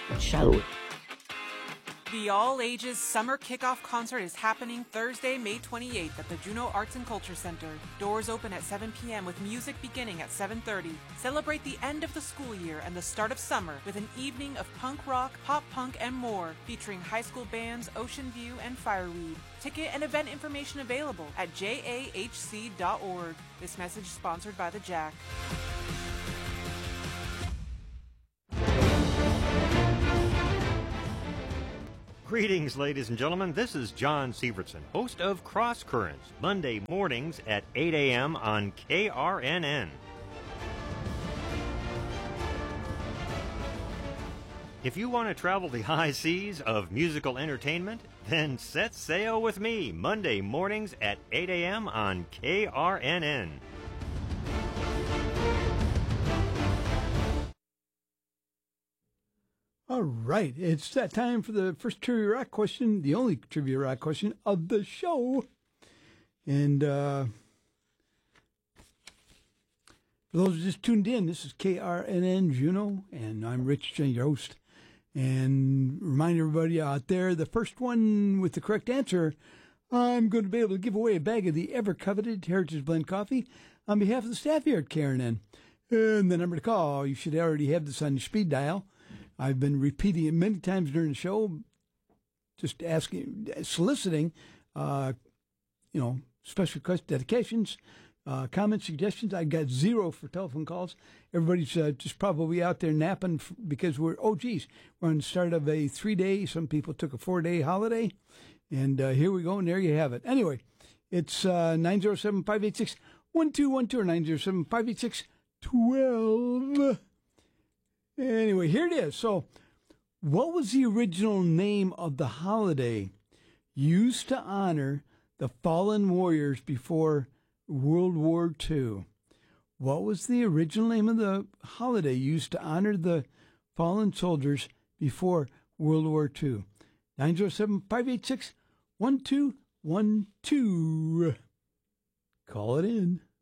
Shall we? The all-ages summer kickoff concert is happening Thursday, May 28th at the Juneau Arts and Culture Center. Doors open at 7 p.m. with music beginning at 7:30. Celebrate the end of the school year and the start of summer with an evening of punk rock, pop punk, and more, featuring high school bands Ocean View and Fireweed. Ticket and event information available at jahc.org. This message is sponsored by the Jack. Greetings, ladies and gentlemen. This is John Sievertson, host of Cross Currents, Monday mornings at 8 a.m. on KRNN. If you want to travel the high seas of musical entertainment, then set sail with me Monday mornings at 8 a.m. on KRNN. All right, it's that time for the first Trivia Rock question, the only Trivia Rock question of the show. And for those who just tuned in, this is KRNN Juneau, and I'm Rich J, your host. And remind everybody out there, the first one with the correct answer, I'm going to be able to give away a bag of the ever-coveted Heritage Blend coffee on behalf of the staff here at KRNN. And the number to call, you should already have this on your speed dial. I've been repeating it many times during the show, just asking, soliciting, special request dedications, comments, suggestions. I got zero for telephone calls. Everybody's just probably out there napping because we're on the start of a 3-day. Some people took a 4-day holiday. And here we go, and there you have it. Anyway, it's 907-586-1212 or 907-586-12. Anyway, here it is. So, what was the original name of the holiday used to honor the fallen warriors before World War II? What was the original name of the holiday used to honor the fallen soldiers before World War II? 907-586-1212. Call it in.